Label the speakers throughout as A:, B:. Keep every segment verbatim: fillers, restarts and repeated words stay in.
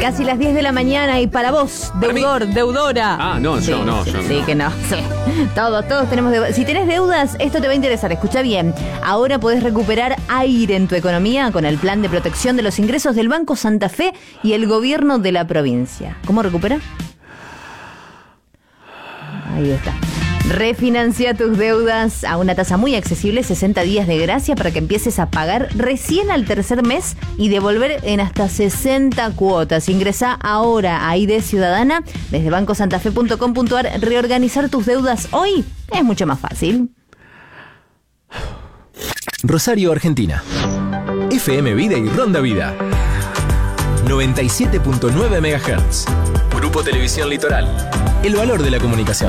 A: Casi las diez de la mañana y para vos, deudor,
B: ¿Para
A: deudora.
B: Ah, no,
A: sí,
B: yo no,
A: sí,
B: yo
A: sí,
B: no.
A: que no, sí. Todos, todos tenemos deudas. Si tenés deudas, esto te va a interesar. Escucha bien. Ahora podés recuperar aire en tu economía con el plan de protección de los ingresos del Banco Santa Fe y el gobierno de la provincia. ¿Cómo recupera? Ahí está. Refinancia tus deudas a una tasa muy accesible, sesenta días de gracia para que empieces a pagar recién al tercer mes y devolver en hasta sesenta cuotas. Ingresá ahora a I D Ciudadana desde banco santa fe punto com punto a r. Reorganizar tus deudas hoy es mucho más fácil.
C: Rosario, Argentina. F M Vida y Ronda Vida. noventa y siete punto nueve megahertz. Grupo Televisión Litoral. El valor de la comunicación.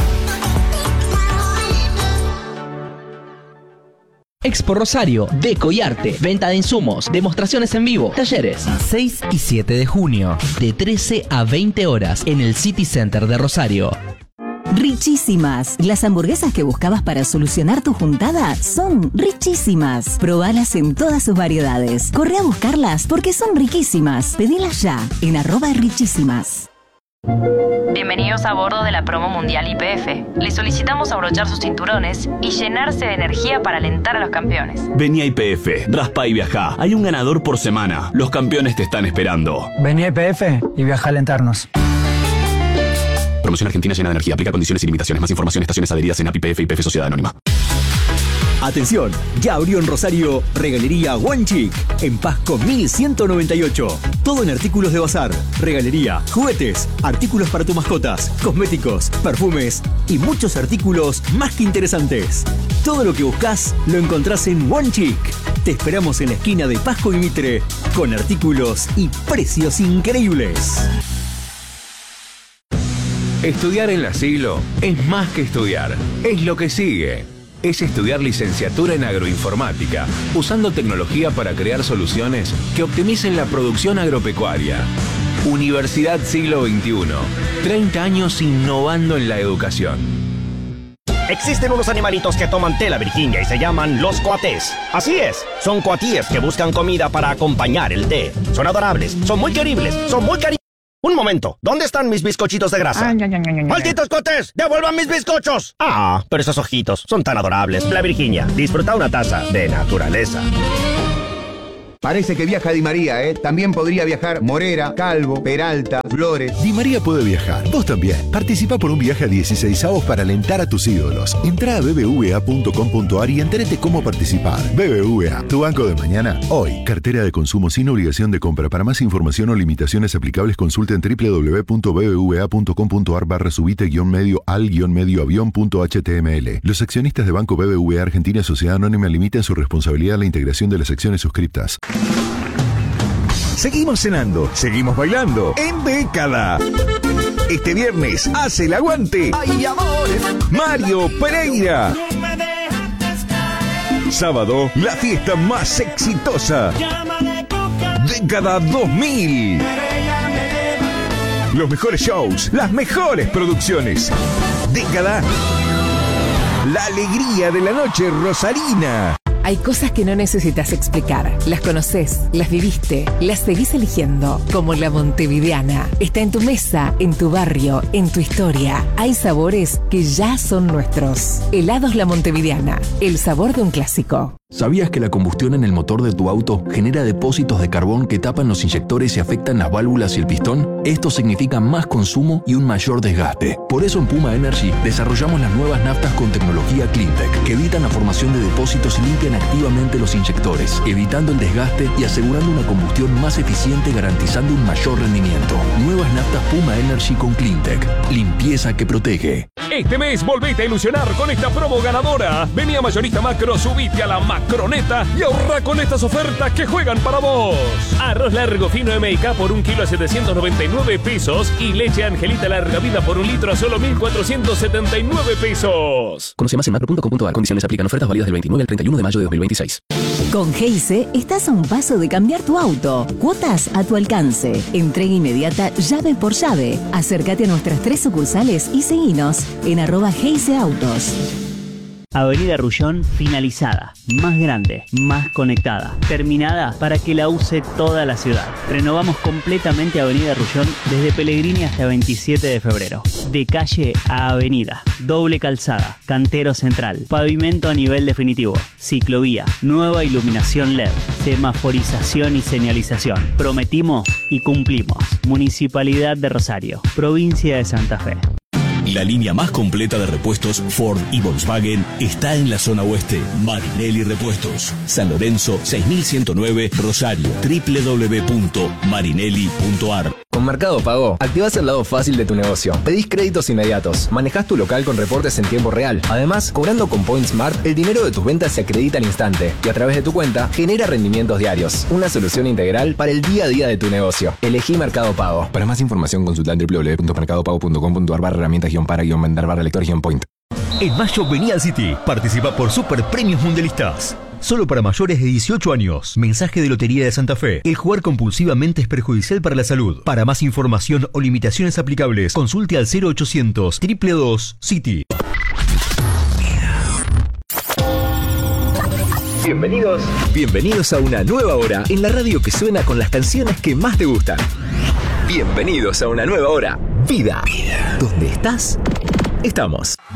D: Expo Rosario, Deco y Arte, venta de insumos, demostraciones en vivo, talleres.
E: seis y siete de junio,
D: De trece a veinte horas en el City Center de Rosario.
F: Richísimas. Las hamburguesas que buscabas para solucionar tu juntada son richísimas. Probalas en todas sus variedades. Corre a buscarlas porque son riquísimas. Pedilas ya en arroba richísimas.
G: Bienvenidos a bordo de la promo mundial Y P F. Les solicitamos abrochar sus cinturones y llenarse de energía para alentar a los campeones.
H: Vení a Y P F, raspa y viajá. Hay un ganador por semana. Los campeones te están esperando.
I: Vení a Y P F y viaja a alentarnos.
H: Promoción Argentina llena de energía. Aplica condiciones y limitaciones. Más información, estaciones adheridas en A P I P F y P F Sociedad Anónima.
C: Atención, ya abrió en Rosario Regalería One Chic, en Pasco mil ciento noventa y ocho. Todo en artículos de bazar, regalería, juguetes, artículos para tus mascotas, cosméticos, perfumes y muchos artículos más que interesantes. Todo lo que buscas lo encontrás en One Chic. Te esperamos en la esquina de Pasco y Mitre con artículos y precios increíbles.
J: Estudiar en la Siglo es más que estudiar, es lo que sigue. Es estudiar licenciatura en agroinformática, usando tecnología para crear soluciones que optimicen la producción agropecuaria. Universidad Siglo veintiuno, treinta años innovando en la educación.
K: Existen unos animalitos que toman té la Virginia y se llaman los coatés. Así es, son coatíes que buscan comida para acompañar el té. Son adorables, son muy queribles, son muy cariñosos. Un momento, ¿dónde están mis bizcochitos de grasa? Ay, ay, ay, ay, ¡malditos coatés! ¡Devuelvan mis bizcochos! Ah, pero esos ojitos son tan adorables. La Virginia, disfruta una taza de naturaleza.
L: Parece que viaja Di María, ¿eh? También podría viajar Morera, Calvo, Peralta, Flores.
M: Di María puede viajar. Vos también. Participa por un viaje a dieciseisavos para alentar a tus ídolos. Entrá a b b v a punto com punto a r y entérate cómo participar. B B V A, tu banco de mañana, hoy. Cartera de consumo sin obligación de compra. Para más información o limitaciones aplicables, consulten w w w punto b b v a punto com punto a r barra subite guión medio al guión medio avión punto h t m l. Los accionistas de Banco B B V A Argentina Sociedad Anónima limitan su responsabilidad a la integración de las acciones suscriptas.
N: Seguimos cenando, seguimos bailando en Década. Este viernes hace el aguante. ¡Ay, amores! Mario Pereira. Sábado, la fiesta más exitosa. Década dos mil. Los mejores shows, las mejores producciones. Década. La alegría de la noche rosarina.
O: Hay cosas que no necesitas explicar. Las conoces, las viviste, las seguís eligiendo. Como la Montevideana. Está en tu mesa, en tu barrio, en tu historia. Hay sabores que ya son nuestros. Helados La Montevideana. El sabor de un clásico.
P: ¿Sabías que la combustión en el motor de tu auto genera depósitos de carbón que tapan los inyectores y afectan las válvulas y el pistón? Esto significa más consumo y un mayor desgaste. Por eso en Puma Energy desarrollamos las nuevas naftas con tecnología CleanTech, que evitan la formación de depósitos y limpian activamente los inyectores, evitando el desgaste y asegurando una combustión más eficiente, garantizando un mayor rendimiento. Nuevas naftas Puma Energy con CleanTech. Limpieza que protege.
Q: Este mes volvete a ilusionar con esta promo ganadora. Vení a Mayorista Macro, subite a la Macroneta y ahorra con estas ofertas que juegan para vos. Arroz largo fino M y K por un kilo a setecientos noventa y nueve pesos y leche Angelita larga vida por un litro a solo mil cuatrocientos setenta y nueve pesos.
P: Conoce más en macro punto com punto a r. Condiciones aplican. Ofertas válidas del veintinueve al treinta y uno de mayo de dos mil veintiséis.
F: Con Geise estás a un paso de cambiar tu auto. Cuotas a tu alcance. Entrega inmediata llave por llave. Acércate a nuestras tres sucursales y seguinos en arroba Geise Autos.
B: Avenida Rullón finalizada, más grande, más conectada, terminada para que la use toda la ciudad. Renovamos completamente Avenida Rullón desde Pellegrini hasta veintisiete de febrero. De calle a avenida, doble calzada, cantero central, pavimento a nivel definitivo, ciclovía, nueva iluminación L E D, semaforización y señalización. Prometimos y cumplimos. Municipalidad de Rosario, provincia de Santa Fe.
C: La línea más completa de repuestos Ford y Volkswagen está en la zona oeste. Marinelli Repuestos. San Lorenzo seis mil ciento nueve, Rosario. doble u doble u doble u punto marinelli punto a r.
R: Con Mercado Pago, activás el lado fácil de tu negocio. Pedís créditos inmediatos, manejás tu local con reportes en tiempo real. Además, cobrando con PointSmart, el dinero de tus ventas se acredita al instante y a través de tu cuenta genera rendimientos diarios. Una solución integral para el día a día de tu negocio. Elegí Mercado Pago. Para más información, consulta en doble u doble u doble u punto mercado pago punto com punto a r barra herramientas guión para guión vender barra lector guión point.
C: En mayo vení al City. Participa por Super Premios Mundialistas. Solo para mayores de dieciocho años. Mensaje de Lotería de Santa Fe. El jugar compulsivamente es perjudicial para la salud. Para más información o limitaciones aplicables, consulte al cero ochocientos, dos dos dos, City.
S: Bienvenidos. Bienvenidos a una nueva hora en la radio que suena con las canciones que más te gustan. Bienvenidos a una nueva hora. Vida. Vida. ¿Dónde estás? Estamos.